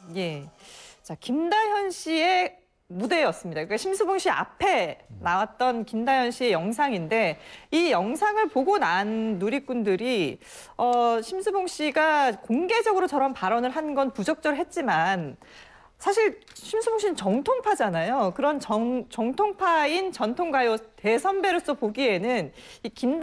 예. 자, 김다현 씨의 무대였습니다. 그러니까 심수봉 씨 앞에 나왔던 김다현 씨의 영상인데 이 영상을 보고 난 누리꾼들이 심수봉 씨가 공개적으로 저런 발언을 한 건 부적절했지만 사실 심수봉 씨는 정통파잖아요. 그런 정통파인 전통가요 대선배로서 보기에는 이